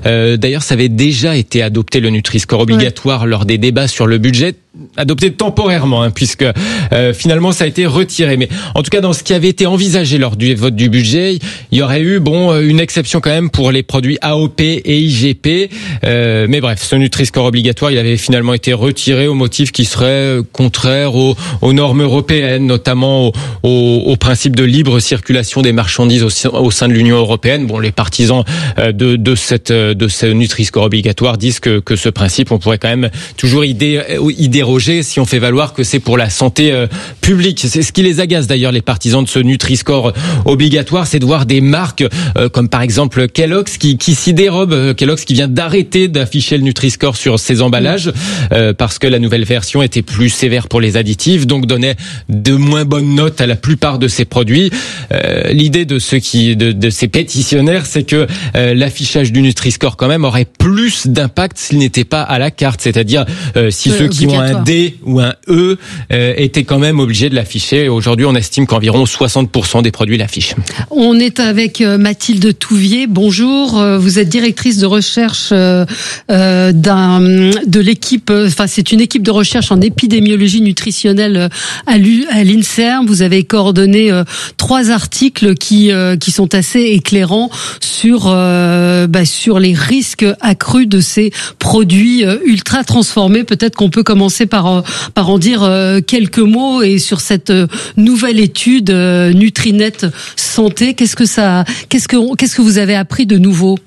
D'ailleurs, ça avait déjà été adopté, le Nutri-Score obligatoire, lors des débats sur le budget, adopté temporairement, puisque finalement ça a été retiré. Mais en tout cas, dans ce qui avait été envisagé lors du vote du budget, il y aurait eu une exception quand même pour les produits AOP et IGP. Mais bref, ce Nutri-Score obligatoire, il avait finalement été retiré au motif qu'il serait contraire aux normes européennes, notamment au principe de libre circulation des marchandises au sein de l'Union européenne. Bon, les partisans de ce Nutri-Score obligatoire disent que ce principe, on pourrait quand même toujours y déroger si on fait valoir que c'est pour la santé publique. C'est ce qui les agace d'ailleurs, les partisans de ce Nutri-Score obligatoire, c'est de voir des marques comme par exemple Kellogg's qui s'y dérobe. Kellogg's qui vient d'arrêter d'afficher le Nutri-Score sur ses emballages parce que la nouvelle version était plus sévère pour les additifs, donc donnait de moins bonnes notes à la plupart de ces produits. L'idée de ces pétitionnaires, c'est que l'affichage du Nutri-Score quand même aurait plus d'impact s'il n'était pas à la carte, c'est-à-dire si ceux qui ont un D ou un E étaient quand même obligés de l'afficher. Aujourd'hui, on estime qu'environ 60% des produits l'affichent. On est avec Mathilde Touvier. Bonjour, vous êtes directrice de recherche de l'équipe, c'est une équipe de recherche en épidémiologie nutritionnelle à l'INSERM. Vous avez coordonné 3 articles qui sont assez éclairants sur les risques accrus de ces produits ultra transformés. Peut-être qu'on peut commencer par en dire quelques mots, et sur cette nouvelle étude Nutrinet Santé, qu'est-ce que vous avez appris de nouveau?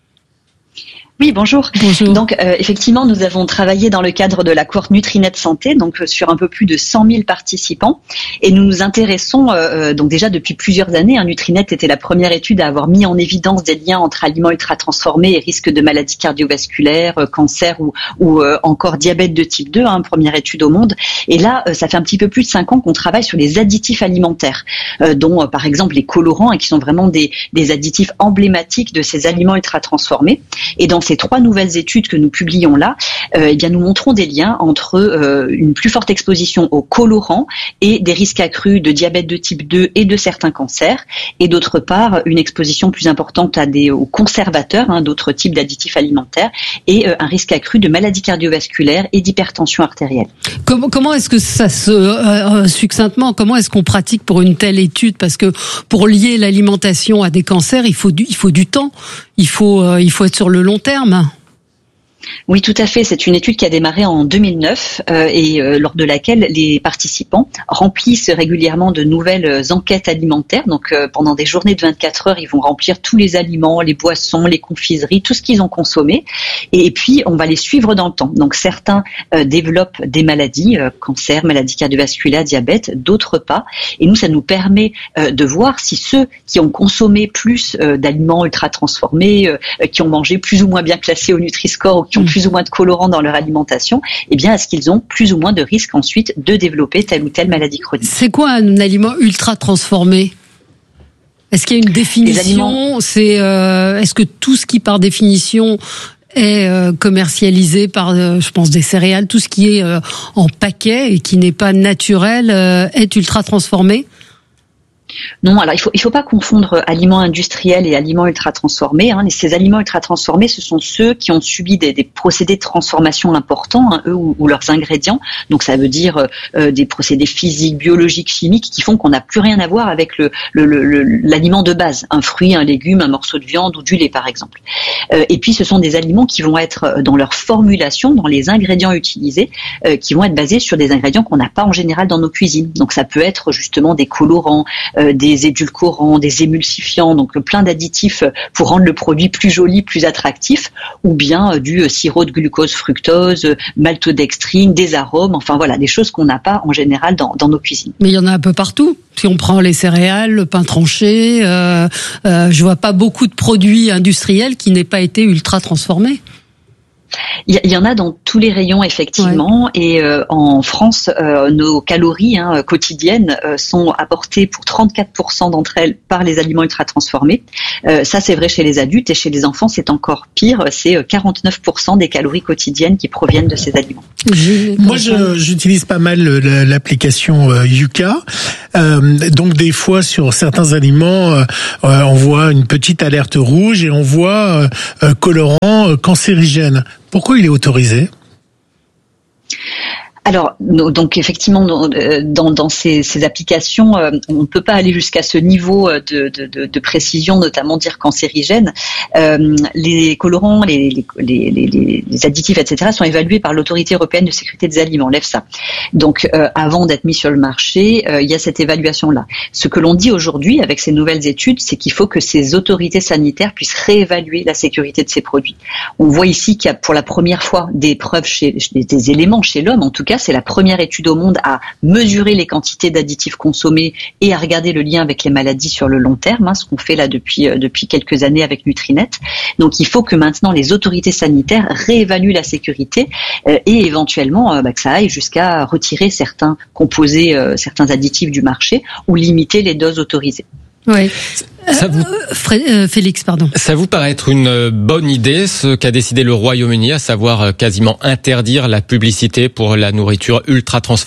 Oui, bonjour. Donc, effectivement, nous avons travaillé dans le cadre de la cohorte Nutrinet Santé, donc sur un peu plus de 100 000 participants, et nous nous intéressons, donc déjà depuis plusieurs années, Nutrinet était la première étude à avoir mis en évidence des liens entre aliments ultra transformés et risques de maladies cardiovasculaires, cancer ou encore diabète de type 2, première étude au monde. Et là, ça fait un petit peu plus de 5 ans qu'on travaille sur les additifs alimentaires, dont par exemple les colorants, qui sont vraiment des additifs emblématiques de ces aliments ultra transformés. Et dans ces 3 nouvelles études que nous publions là, nous montrons des liens entre une plus forte exposition aux colorants et des risques accrus de diabète de type 2 et de certains cancers, et d'autre part une exposition plus importante aux conservateurs, d'autres types d'additifs alimentaires, et un risque accru de maladies cardiovasculaires et d'hypertension artérielle. Comment est-ce que ça succinctement, comment est-ce qu'on pratique pour une telle étude? Parce que pour lier l'alimentation à des cancers, il faut du temps, il faut être sur le long terme. Oui, tout à fait. C'est une étude qui a démarré en 2009 lors de laquelle les participants remplissent régulièrement de nouvelles enquêtes alimentaires. Donc, pendant des journées de 24 heures, ils vont remplir tous les aliments, les boissons, les confiseries, tout ce qu'ils ont consommé. Et puis, on va les suivre dans le temps. Donc, certains développent des maladies, cancer, maladies cardiovasculaires, diabète, d'autres pas. Et nous, ça nous permet de voir si ceux qui ont consommé plus d'aliments ultra transformés, qui ont mangé plus ou moins bien classés au Nutri-Score, ou qui ont plus ou moins de colorants dans leur alimentation, est-ce qu'ils ont plus ou moins de risques ensuite de développer telle ou telle maladie chronique. C'est quoi un aliment ultra transformé? Est-ce qu'il y a une définition? Est-ce que tout ce qui par définition est commercialisé par, je pense, des céréales, tout ce qui est en paquet et qui n'est pas naturel est ultra transformé? Non, alors il faut pas confondre aliments industriels et aliments ultra transformés. Ces aliments ultra transformés, ce sont ceux qui ont subi des procédés de transformation importants, eux ou leurs ingrédients. Donc ça veut dire des procédés physiques, biologiques, chimiques qui font qu'on n'a plus rien à voir avec l'aliment de base, un fruit, un légume, un morceau de viande ou du lait par exemple. Et puis ce sont des aliments qui vont être dans leur formulation, dans les ingrédients utilisés, qui vont être basés sur des ingrédients qu'on n'a pas en général dans nos cuisines. Donc ça peut être justement des colorants, des édulcorants, des émulsifiants, donc plein d'additifs pour rendre le produit plus joli, plus attractif, ou bien du sirop de glucose, fructose, maltodextrine, des arômes, enfin voilà, des choses qu'on n'a pas en général dans nos cuisines. Mais il y en a un peu partout. Si on prend les céréales, le pain tranché, je vois pas beaucoup de produits industriels qui n'aient pas été ultra transformés. Il y en a dans tous les rayons, effectivement. Ouais. Et en France, nos calories quotidiennes sont apportées pour 34% d'entre elles par les aliments ultra-transformés. Ça, c'est vrai chez les adultes. Et chez les enfants, c'est encore pire. C'est 49% des calories quotidiennes qui proviennent de ces aliments. Moi, j'utilise pas mal l'application Yuka. Donc, des fois, sur certains aliments, on voit une petite alerte rouge et on voit colorant cancérigène. Pourquoi il est autorisé ? Alors, donc effectivement, dans ces applications, on ne peut pas aller jusqu'à ce niveau de précision, notamment dire cancérigène. Les colorants, les additifs, etc., sont évalués par l'Autorité européenne de sécurité des aliments, l'EFSA. Donc, avant d'être mis sur le marché, il y a cette évaluation-là. Ce que l'on dit aujourd'hui, avec ces nouvelles études, c'est qu'il faut que ces autorités sanitaires puissent réévaluer la sécurité de ces produits. On voit ici qu'il y a pour la première fois des preuves des éléments chez l'homme, en tout cas. C'est la première étude au monde à mesurer les quantités d'additifs consommés et à regarder le lien avec les maladies sur le long terme, ce qu'on fait là depuis quelques années avec Nutrinet. Donc il faut que maintenant les autorités sanitaires réévaluent la sécurité et éventuellement que ça aille jusqu'à retirer certains composés, certains additifs du marché ou limiter les doses autorisées. Oui. Félix, pardon. Ça vous paraît être une bonne idée, ce qu'a décidé le Royaume-Uni, à savoir quasiment interdire la publicité pour la nourriture ultra transformée ?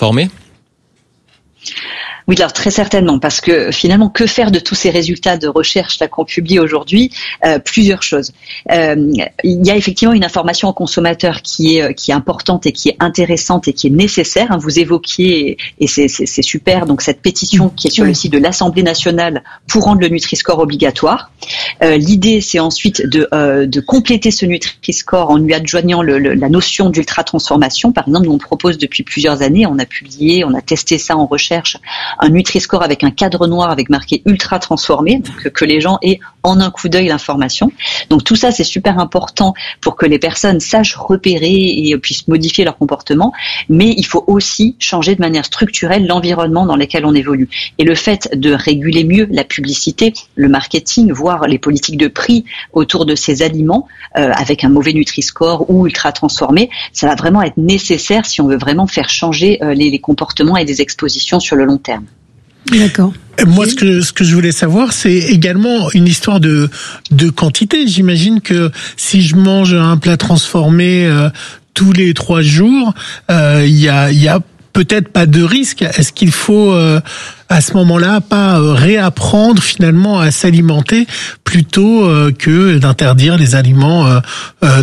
Oui, alors très certainement, parce que finalement, que faire de tous ces résultats de recherche là qu'on publie aujourd'hui ? Plusieurs choses. Il y a effectivement une information aux consommateurs qui est importante et qui est intéressante et qui est nécessaire. Vous évoquiez, et c'est super, donc cette pétition qui est sur le site de l'Assemblée nationale pour rendre le Nutri-Score obligatoire. L'idée, c'est ensuite de compléter ce Nutri-Score en lui adjoignant la notion d'ultra-transformation. Par exemple, nous on propose depuis plusieurs années, on a testé ça en recherche, un Nutri-Score avec un cadre noir avec marqué ultra transformé, donc que les gens aient en un coup d'œil l'information. Donc tout ça, c'est super important pour que les personnes sachent repérer et puissent modifier leur comportement, mais il faut aussi changer de manière structurelle l'environnement dans lequel on évolue. Et le fait de réguler mieux la publicité, le marketing, voire les politiques de prix autour de ces aliments, avec un mauvais Nutri-Score ou ultra transformé, ça va vraiment être nécessaire si on veut vraiment faire changer les comportements et des expositions sur le long terme. D'accord. Moi, ce que je voulais savoir, c'est également une histoire de quantité. J'imagine que si je mange un plat transformé tous les 3 jours, il y a peut-être pas de risque. Est-ce qu'il faut à ce moment-là pas réapprendre finalement à s'alimenter plutôt que d'interdire les aliments transformés ?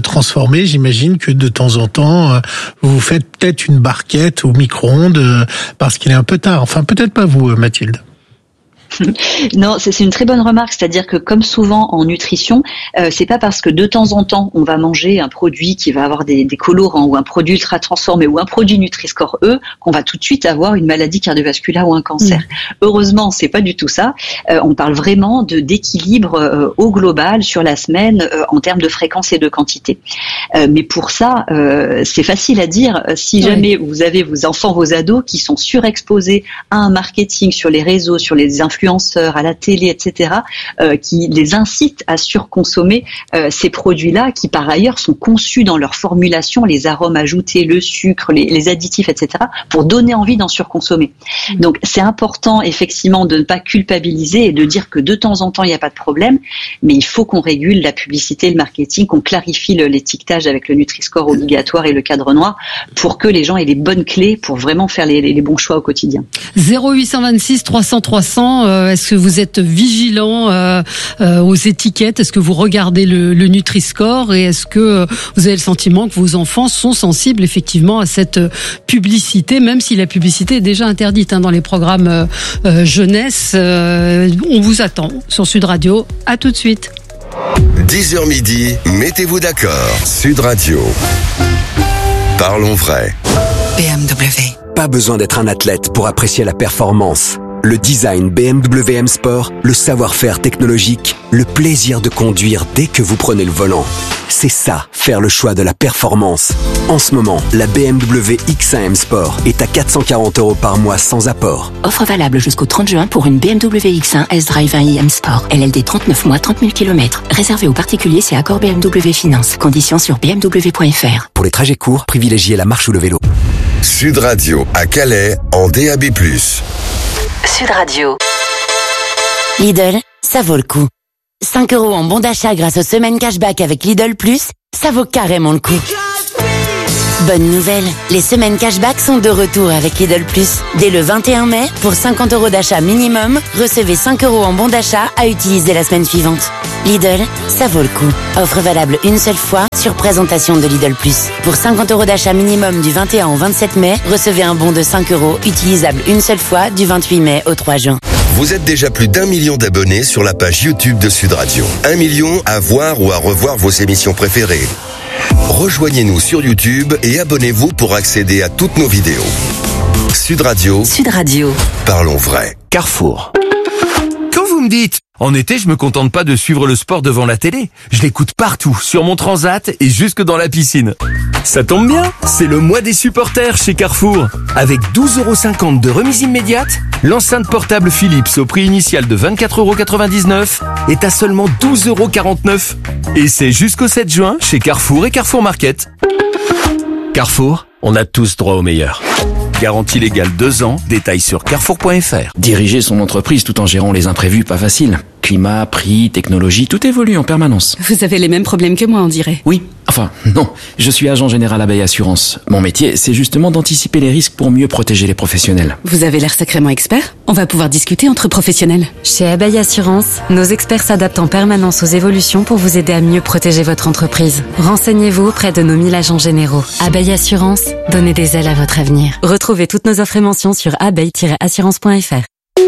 J'imagine que de temps en temps vous faites peut-être une barquette au micro-ondes parce qu'il est un peu tard. Enfin, peut-être pas vous, Mathilde. Non, c'est une très bonne remarque, c'est-à-dire que comme souvent en nutrition, c'est pas parce que de temps en temps on va manger un produit qui va avoir des colorants ou un produit ultra transformé ou un produit Nutri-Score E qu'on va tout de suite avoir une maladie cardiovasculaire ou un cancer. Heureusement, c'est pas du tout ça. On parle vraiment d'équilibre au global sur la semaine en termes de fréquence et de quantité. Mais pour ça, c'est facile à dire. Si jamais vous avez vos enfants, vos ados qui sont surexposés à un marketing sur les réseaux, sur les influenceurs, à la télé, etc., qui les incitent à surconsommer ces produits-là, qui par ailleurs sont conçus dans leur formulation, les arômes ajoutés, le sucre, les additifs, etc., pour donner envie d'en surconsommer. Donc c'est important effectivement de ne pas culpabiliser et de dire que de temps en temps il n'y a pas de problème, mais il faut qu'on régule la publicité, le marketing, qu'on clarifie l'étiquetage avec le Nutri-Score obligatoire et le cadre noir pour que les gens aient les bonnes clés pour vraiment faire les bons choix au quotidien. 0826 300 300. Est-ce que vous êtes vigilant aux étiquettes ? Est-ce que vous regardez le Nutri-Score ? Et est-ce que vous avez le sentiment que vos enfants sont sensibles effectivement à cette publicité, même si la publicité est déjà interdite dans les programmes jeunesse ? On vous attend sur Sud Radio. À tout de suite. 10h midi, mettez-vous d'accord. Sud Radio. Parlons vrai. BMW. Pas besoin d'être un athlète pour apprécier la performance. Le design BMW M Sport, le savoir-faire technologique, le plaisir de conduire dès que vous prenez le volant. C'est ça, faire le choix de la performance. En ce moment, la BMW X1 M Sport est à 440 € par mois sans apport. Offre valable jusqu'au 30 juin pour une BMW X1 S-Drive 1i M Sport. LLD 39 mois, 30 000 km. Réservé aux particuliers, c'est accord BMW Finance. Conditions sur bmw.fr. Pour les trajets courts, privilégiez la marche ou le vélo. Sud Radio à Calais en DAB+. Sud Radio. Lidl, ça vaut le coup. 5 € en bon d'achat grâce aux semaines cashback avec Lidl Plus, ça vaut carrément le coup. Bonne nouvelle, les semaines cashback sont de retour avec Lidl Plus. Dès le 21 mai, pour 50 € d'achat minimum, recevez 5 € en bon d'achat à utiliser la semaine suivante. Lidl, ça vaut le coup. Offre valable une seule fois sur présentation de Lidl Plus. Pour 50 € d'achat minimum du 21 au 27 mai, recevez un bon de 5 € utilisable une seule fois du 28 mai au 3 juin. Vous êtes déjà plus d'1 million d'abonnés sur la page YouTube de Sud Radio. 1 million à voir ou à revoir vos émissions préférées. Rejoignez-nous sur YouTube et abonnez-vous pour accéder à toutes nos vidéos. Sud Radio. Sud Radio. Parlons vrai. Carrefour. Quand vous me dites, en été, je me contente pas de suivre le sport devant la télé. Je l'écoute partout, sur mon transat et jusque dans la piscine. Ça tombe bien, c'est le mois des supporters chez Carrefour. Avec 12,50 € de remise immédiate, l'enceinte portable Philips au prix initial de 24,99 € est à seulement 12,49 €. Et c'est jusqu'au 7 juin chez Carrefour et Carrefour Market. Carrefour, on a tous droit au meilleur. Garantie légale 2 ans, détails sur carrefour.fr. Diriger son entreprise tout en gérant les imprévus, pas facile. Climat, prix, technologie, tout évolue en permanence. Vous avez les mêmes problèmes que moi, on dirait. Oui, enfin, non. Je suis agent général Abeille Assurance. Mon métier, c'est justement d'anticiper les risques pour mieux protéger les professionnels. Vous avez l'air sacrément expert. On va pouvoir discuter entre professionnels. Chez Abeille Assurance, nos experts s'adaptent en permanence aux évolutions pour vous aider à mieux protéger votre entreprise. Renseignez-vous auprès de nos 1000 agents généraux. Abeille Assurance, donnez des ailes à votre avenir. Retrouvez toutes nos offres et mentions sur abeille-assurance.fr.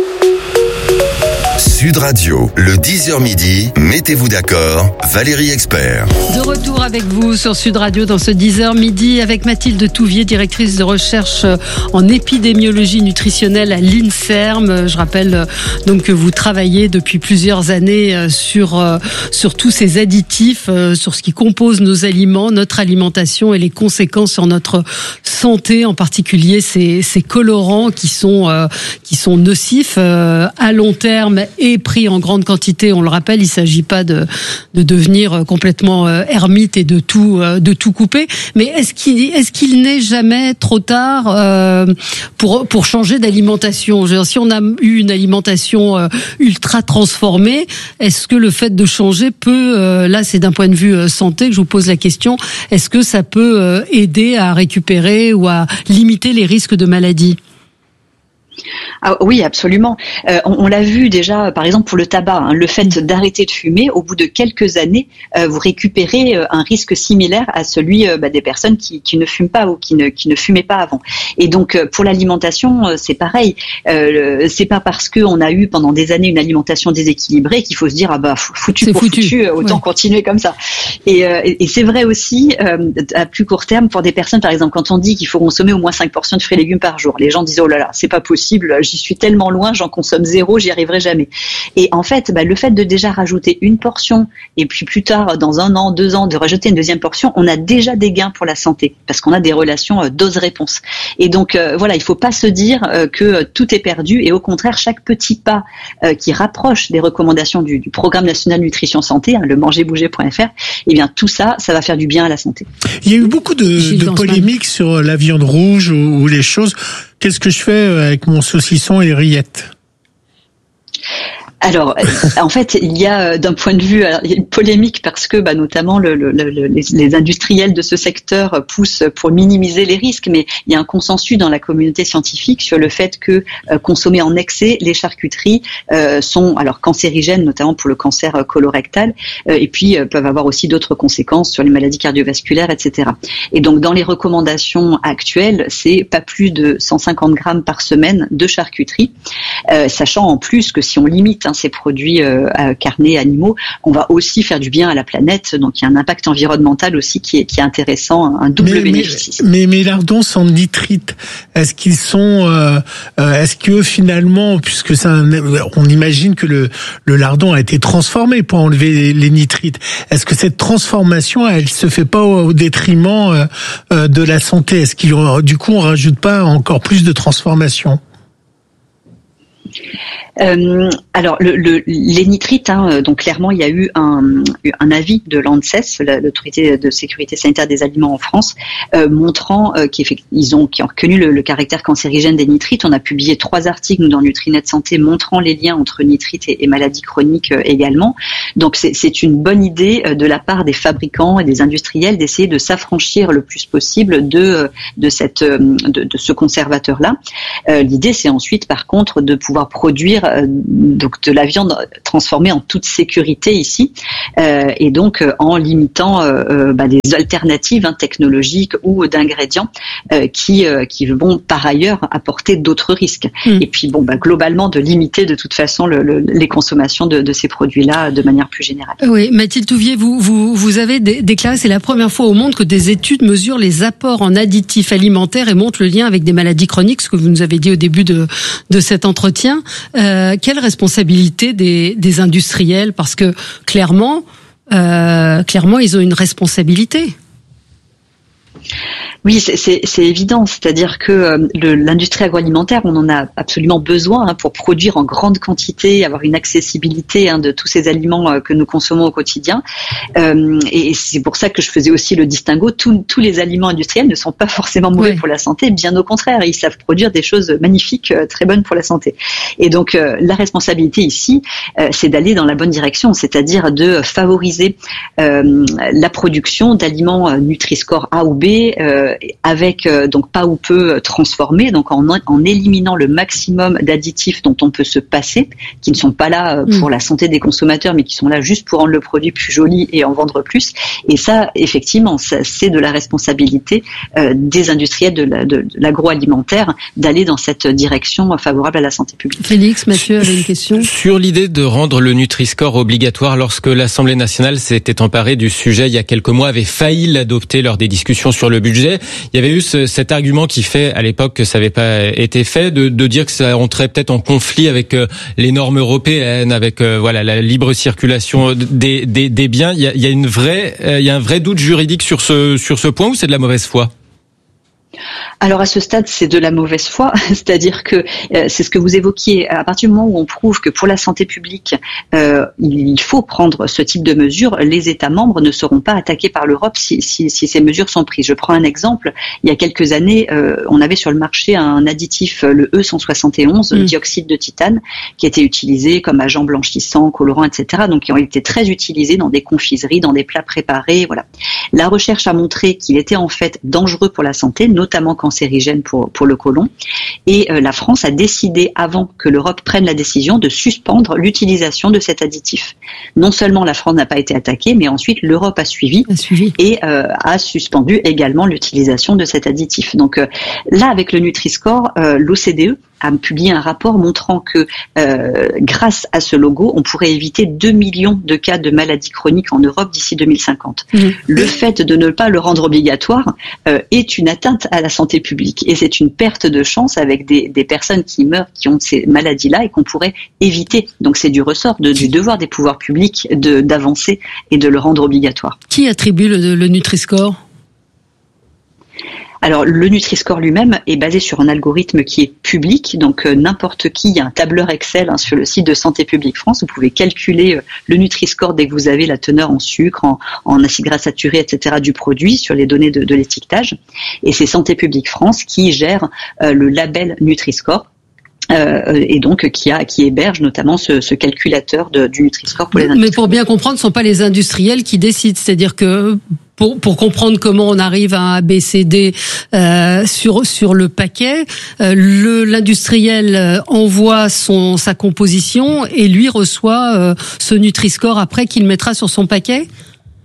Sud Radio, le 10h midi, mettez-vous d'accord, Valérie Expert. De retour avec vous sur Sud Radio dans ce 10h midi avec Mathilde Touvier, directrice de recherche en épidémiologie nutritionnelle à l'INSERM. Je rappelle donc que vous travaillez depuis plusieurs années sur tous ces additifs, sur ce qui compose nos aliments, notre alimentation et les conséquences sur notre santé, en particulier ces colorants qui sont nocifs à long terme et pris en grande quantité. On le rappelle, il ne s'agit pas de devenir complètement ermite et de tout couper. Mais est-ce qu'il n'est jamais trop tard pour changer d'alimentation ? Je veux dire, si on a eu une alimentation ultra transformée, est-ce que le fait de changer peut, là c'est d'un point de vue santé que je vous pose la question, est-ce que ça peut aider à récupérer ou à limiter les risques de maladie ? Ah, oui, absolument. On l'a vu déjà, par exemple pour le tabac, le fait d'arrêter de fumer, au bout de quelques années, vous récupérez un risque similaire à celui des personnes qui ne fument pas ou qui ne fumaient pas avant. Et donc pour l'alimentation, c'est pareil. C'est pas parce que on a eu pendant des années une alimentation déséquilibrée qu'il faut se dire foutu, autant continuer comme ça. Et c'est vrai aussi à plus court terme pour des personnes, par exemple, quand on dit qu'il faut consommer au moins 5 portions de fruits et légumes par jour, les gens disent oh là là, c'est pas possible, j'y suis tellement loin, j'en consomme 0, j'y arriverai jamais. Et en fait, le fait de déjà rajouter une portion et puis plus tard, dans 1 an, 2 ans, de rajouter une deuxième portion, on a déjà des gains pour la santé parce qu'on a des relations dose-réponse. Et donc voilà, il faut pas se dire que tout est perdu et au contraire, chaque petit pas qui rapproche des recommandations du Programme national nutrition santé, le mangerbouger.fr, eh bien tout ça, ça va faire du bien à la santé. Il y a eu beaucoup de polémiques sur la viande rouge ou les choses. Qu'est-ce que je fais avec mon saucisson et les rillettes ? Alors, en fait, il y a d'un point de vue une polémique parce que notamment les industriels de ce secteur poussent pour minimiser les risques, mais il y a un consensus dans la communauté scientifique sur le fait que consommer en excès les charcuteries sont alors cancérigènes, notamment pour le cancer colorectal, et puis peuvent avoir aussi d'autres conséquences sur les maladies cardiovasculaires, etc. Et donc, dans les recommandations actuelles, c'est pas plus de 150 grammes par semaine de charcuterie, sachant en plus que si on limite ces produits carnés animaux, on va aussi faire du bien à la planète. Donc il y a un impact environnemental aussi qui est intéressant, un double bénéfice. Mais lardons sans nitrite, est-ce qu'ils sont, est-ce que finalement, puisque on imagine que le lardon a été transformé pour enlever les nitrites, est-ce que cette transformation, elle se fait pas au détriment de la santé? Est-ce du coup on rajoute pas encore plus de transformation? Alors les nitrites, donc clairement il y a eu un avis de l'ANSES, l'autorité de sécurité sanitaire des aliments en France, montrant qu'ils ont reconnu le caractère cancérigène des nitrites. On a publié 3 articles nous dans Nutrinet Santé montrant les liens entre nitrites et maladies chroniques également. Donc c'est une bonne idée de la part des fabricants et des industriels d'essayer de s'affranchir le plus possible de ce conservateur-là. L'idée c'est ensuite par contre de pouvoir produire donc de la viande transformée en toute sécurité ici, et donc en limitant des alternatives technologiques ou d'ingrédients qui vont par ailleurs apporter d'autres risques. Et puis globalement de limiter de toute façon les consommations de ces produits-là de manière plus générale. Oui, Mathilde Touvier, vous avez déclaré, c'est la première fois au monde que des études mesurent les apports en additifs alimentaires et montrent le lien avec des maladies chroniques, ce que vous nous avez dit au début de cet entretien. Quelle responsabilité des industriels? Parce que clairement, ils ont une responsabilité. Oui, c'est évident. C'est-à-dire que l'industrie agroalimentaire, on en a absolument besoin pour produire en grande quantité, avoir une accessibilité de tous ces aliments que nous consommons au quotidien. Et c'est pour ça que je faisais aussi le distinguo. Tous les aliments industriels ne sont pas forcément mauvais pour la santé. Bien au contraire, ils savent produire des choses magnifiques, très bonnes pour la santé. Et donc, la responsabilité ici, c'est d'aller dans la bonne direction, c'est-à-dire de favoriser la production d'aliments Nutri-Score A ou B, avec donc pas ou peu transformés, donc en éliminant le maximum d'additifs dont on peut se passer, qui ne sont pas là pour la santé des consommateurs, mais qui sont là juste pour rendre le produit plus joli et en vendre plus. Et ça, effectivement, c'est de la responsabilité des industriels de l'agroalimentaire d'aller dans cette direction favorable à la santé publique. Félix, Mathieu avait une question. Sur l'idée de rendre le Nutri-Score obligatoire, lorsque l'Assemblée nationale s'était emparée du sujet il y a quelques mois, avait failli l'adopter lors des discussions sur le budget. Il y avait eu cet argument qui fait à l'époque que ça n'avait pas été fait, de dire que ça entrait peut-être en conflit avec les normes européennes, avec la libre circulation des biens. Il y a un vrai doute juridique sur ce point, ou c'est de la mauvaise foi? Alors à ce stade, c'est de la mauvaise foi, c'est-à-dire que c'est ce que vous évoquiez. À partir du moment où on prouve que pour la santé publique, il faut prendre ce type de mesures, les États membres ne seront pas attaqués par l'Europe si ces mesures sont prises. Je prends un exemple. Il y a quelques années, on avait sur le marché un additif, le E171, dioxyde de titane, qui était utilisé comme agent blanchissant, colorant, etc. Donc qui ont été très utilisés dans des confiseries, dans des plats préparés. Voilà. La recherche a montré qu'il était en fait dangereux pour la santé, notamment cancérigène pour le côlon. Et la France a décidé, avant que l'Europe prenne la décision, de suspendre l'utilisation de cet additif. Non seulement la France n'a pas été attaquée, mais ensuite l'Europe a suivi. Et a suspendu également l'utilisation de cet additif. Donc là, avec le Nutri-Score, l'OCDE a publié un rapport montrant que grâce à ce logo, on pourrait éviter 2 millions de cas de maladies chroniques en Europe d'ici 2050. Le fait de ne pas le rendre obligatoire est une atteinte à la santé publique, et c'est une perte de chance avec des personnes qui meurent, qui ont ces maladies-là et qu'on pourrait éviter. Donc c'est du ressort du devoir des pouvoirs publics d'avancer et de le rendre obligatoire. Qui attribue le Nutri-Score ? Alors, le Nutri-Score lui-même est basé sur un algorithme qui est public, donc n'importe qui, il y a un tableur Excel sur le site de Santé publique France, vous pouvez calculer le Nutri-Score dès que vous avez la teneur en sucre, en acides gras saturés, etc. du produit sur les données de l'étiquetage. Et c'est Santé publique France qui gère le label Nutri-Score. Et donc qui héberge notamment ce calculateur du Nutri-Score pour les industriels. Mais pour bien comprendre, ce ne sont pas les industriels qui décident, c'est-à-dire que pour comprendre comment on arrive à un ABCD sur le paquet, l'industriel envoie sa composition et lui reçoit ce Nutri-Score après qu'il mettra sur son paquet.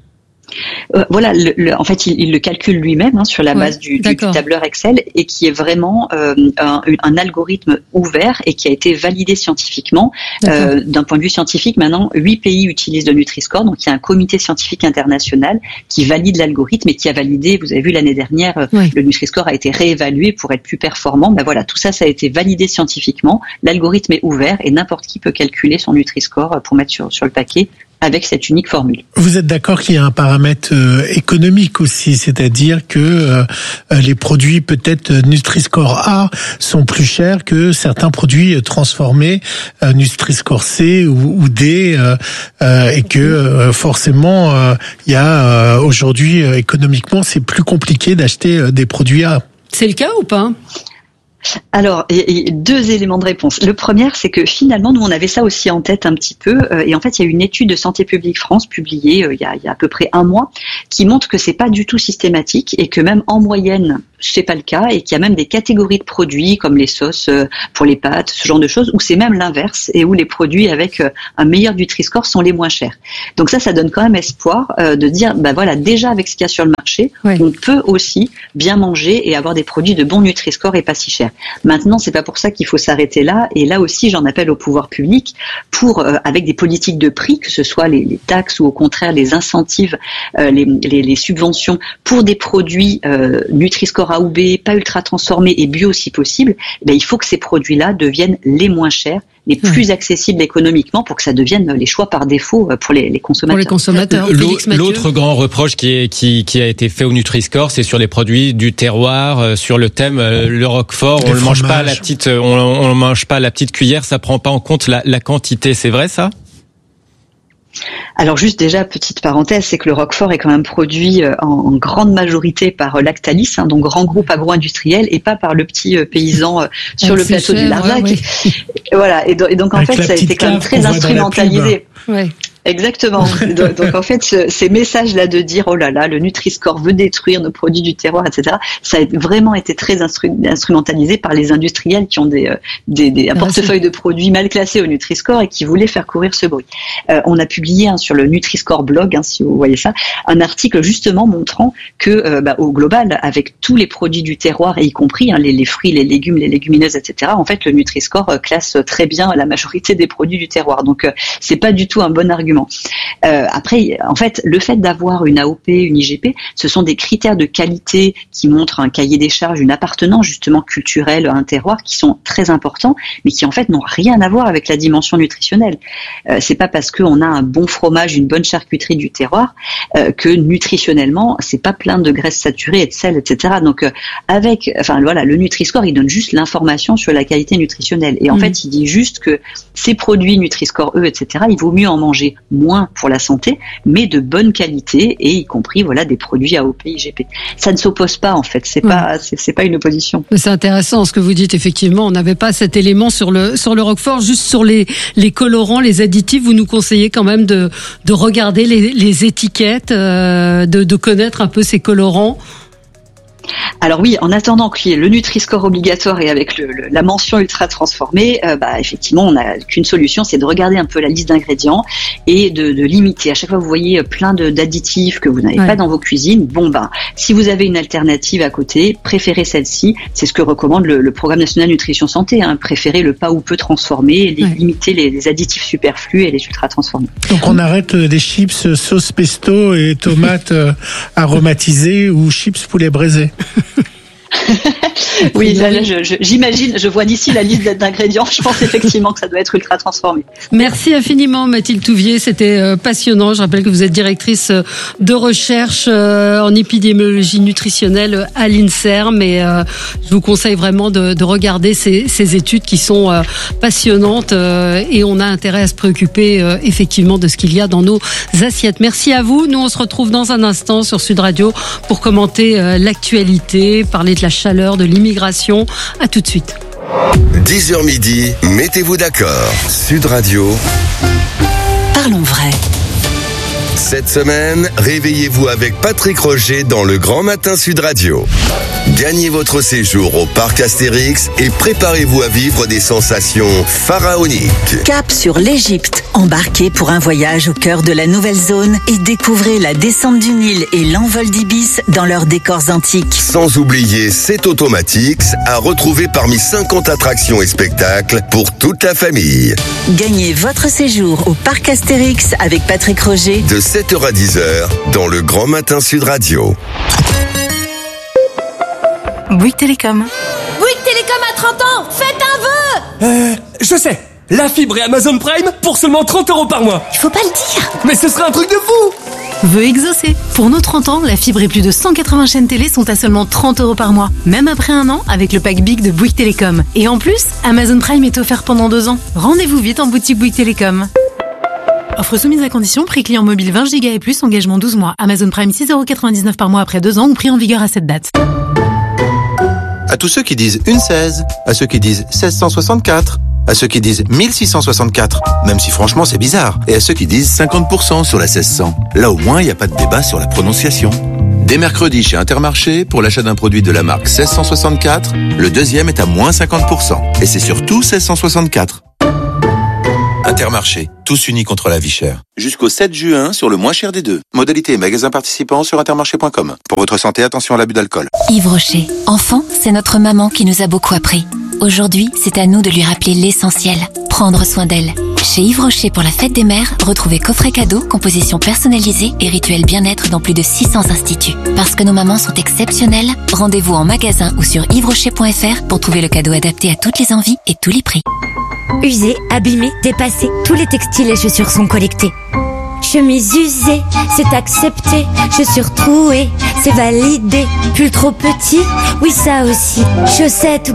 Voilà, en fait, il le calcule lui-même sur la base du tableur Excel et qui est vraiment un algorithme ouvert et qui a été validé scientifiquement. D'un point de vue scientifique, maintenant, 8 pays utilisent le Nutri-Score. Donc, il y a un comité scientifique international qui valide l'algorithme et qui a validé, vous avez vu l'année dernière, le Nutri-Score a été réévalué pour être plus performant. Ben voilà, tout ça, ça a été validé scientifiquement. L'algorithme est ouvert et n'importe qui peut calculer son Nutri-Score pour mettre sur le paquet avec cette unique formule. Vous êtes d'accord qu'il y a un paramètre économique aussi, c'est-à-dire que les produits peut-être Nutri-Score A sont plus chers que certains produits transformés Nutri-Score C ou D et que forcément il y a aujourd'hui économiquement c'est plus compliqué d'acheter des produits A. C'est le cas ou pas ? Alors, il y a 2 éléments de réponse. Le premier, c'est que finalement, nous, on avait ça aussi en tête un petit peu. Et en fait, il y a une étude de Santé publique France publiée il y a à peu près un mois qui montre que c'est pas du tout systématique et que même en moyenne, c'est pas le cas et qu'il y a même des catégories de produits comme les sauces pour les pâtes, ce genre de choses, où c'est même l'inverse et où les produits avec un meilleur Nutri-Score sont les moins chers. Donc ça donne quand même espoir de dire, voilà, déjà avec ce qu'il y a sur le marché, on peut aussi bien manger et avoir des produits de bon Nutri-Score et pas si chers. Maintenant, c'est pas pour ça qu'il faut s'arrêter là. Et là aussi, j'en appelle au pouvoir public pour, avec des politiques de prix, que ce soit les taxes ou au contraire les incentives, les subventions pour des produits Nutri-Score A ou B, pas ultra transformés et bio si possible. Il faut que ces produits-là deviennent les moins chers, les plus accessibles économiquement pour que ça devienne les choix par défaut pour les consommateurs. Pour les consommateurs. L'autre grand reproche qui a été fait au Nutri-Score, c'est sur les produits du terroir, sur le thème le Roquefort. On le mange pas à la petite, on mange pas à la petite cuillère. Ça prend pas en compte la quantité. C'est vrai ça? Alors juste déjà, petite parenthèse, c'est que le Roquefort est quand même produit en grande majorité par Lactalis, donc grand groupe agro-industriel, et pas par le petit paysan sur le plateau du Larzac. Voilà, et donc en fait, ça a été quand même très instrumentalisé. Exactement. Donc en fait, ces messages-là de dire oh là là, le Nutri-Score veut détruire nos produits du terroir, etc. Ça a vraiment été très instrumentalisé par les industriels qui ont un portefeuille de produits mal classés au Nutri-Score et qui voulaient faire courir ce bruit. On a publié sur le Nutri-Score blog, si vous voyez ça, un article justement montrant que au global, avec tous les produits du terroir et y compris les fruits, les légumes, les légumineuses, etc. En fait, le Nutri-Score classe très bien la majorité des produits du terroir. Donc c'est pas du tout un bon argument. Après, en fait, le fait d'avoir une AOP, une IGP, ce sont des critères de qualité qui montrent un cahier des charges, une appartenance justement culturelle à un terroir qui sont très importants, mais qui en fait n'ont rien à voir avec la dimension nutritionnelle. C'est pas parce qu'on a un bon fromage, une bonne charcuterie du terroir que nutritionnellement, c'est pas plein de graisses saturées et de sel, etc. Donc le Nutri-Score, il donne juste l'information sur la qualité nutritionnelle. Et en fait, il dit juste que ces produits Nutri-Score E, etc., il vaut mieux en manger moins pour la santé, mais de bonne qualité et y compris des produits AOP, IGP. Ça ne s'oppose pas en fait, c'est pas une opposition. C'est intéressant ce que vous dites, effectivement, on n'avait pas cet élément sur le Roquefort, juste sur les colorants, les additifs, vous nous conseillez quand même de regarder les étiquettes, de connaître un peu ces colorants. Alors oui, en attendant qu'il y ait le Nutri-Score obligatoire et avec la mention ultra transformée, effectivement, on n'a qu'une solution, c'est de regarder un peu la liste d'ingrédients et de limiter. À chaque fois, vous voyez plein d'additifs que vous n'avez pas dans vos cuisines. Si vous avez une alternative à côté, préférez celle-ci. C'est ce que recommande le Programme national nutrition santé. Préférez le pas ou peu transformé, limiter les additifs superflus et les ultra transformés. Donc on arrête des chips sauce pesto et tomates aromatisées ou chips poulet braisé. Oui, là, j'imagine, je vois d'ici la liste d'ingrédients. Je pense effectivement que ça doit être ultra transformé. Merci infiniment, Mathilde Touvier. C'était passionnant. Je rappelle que vous êtes directrice de recherche en épidémiologie nutritionnelle à l'INSERM. Et je vous conseille vraiment de regarder ces études qui sont passionnantes. Et on a intérêt à se préoccuper effectivement de ce qu'il y a dans nos assiettes. Merci à vous. Nous, on se retrouve dans un instant sur Sud Radio pour commenter l'actualité, parler de la chaleur, de l'immigration. À tout de suite. 10h midi, mettez-vous d'accord. Sud Radio. Parlons vrai. Cette semaine, réveillez-vous avec Patrick Roger dans le Grand Matin Sud Radio. Gagnez votre séjour au parc Astérix et préparez-vous à vivre des sensations pharaoniques. Cap sur l'Égypte. Embarquez pour un voyage au cœur de la nouvelle zone et découvrez la descente du Nil et l'envol d'Ibis dans leurs décors antiques. Sans oublier cet Automatics à retrouver parmi 50 attractions et spectacles pour toute la famille. Gagnez votre séjour au parc Astérix avec Patrick Roger de 7h à 10h dans le Grand Matin Sud Radio. Bouygues Télécom. Bouygues Télécom à 30 ans, faites un vœu. Je sais. La fibre et Amazon Prime pour seulement 30 € par mois. Il faut pas le dire. Mais ce serait un truc de fou. Vœu exaucé. Pour nos 30 ans, la fibre et plus de 180 chaînes télé sont à seulement 30 € par mois. Même après un an, avec le pack Big de Bouygues Télécom. Et en plus, Amazon Prime est offert pendant 2 ans. Rendez-vous vite en boutique Bouygues Télécom. Offre soumise à condition, prix client mobile 20 Go et plus, engagement 12 mois. Amazon Prime 6,99 € par mois après 2 ans ou prix en vigueur à cette date. À tous ceux qui disent une 16, à ceux qui disent 1664, à ceux qui disent 1664, même si franchement c'est bizarre, et à ceux qui disent 50% sur la 1600. Là au moins il n'y a pas de débat sur la prononciation. Dès mercredi chez Intermarché, pour l'achat d'un produit de la marque 1664, le deuxième est à moins 50%. Et c'est surtout 1664. Intermarché, tous unis contre la vie chère. Jusqu'au 7 juin sur le moins cher des deux. Modalité et magasins participants sur intermarché.com. Pour votre santé, attention à l'abus d'alcool. Yves Rocher. Enfant, c'est notre maman qui nous a beaucoup appris. Aujourd'hui, c'est à nous de lui rappeler l'essentiel. Prendre soin d'elle. Chez Yves Rocher pour la fête des mères, retrouvez coffret cadeau, composition personnalisée et rituel bien-être dans plus de 600 instituts. Parce que nos mamans sont exceptionnelles, rendez-vous en magasin ou sur yvesrocher.fr pour trouver le cadeau adapté à toutes les envies et tous les prix. Usés, abîmés, dépassés, tous les textiles et chaussures sont collectés. Chemise usée, c'est accepté. Chaussures trouées, c'est validé. Pull trop petit, oui ça aussi. Chaussettes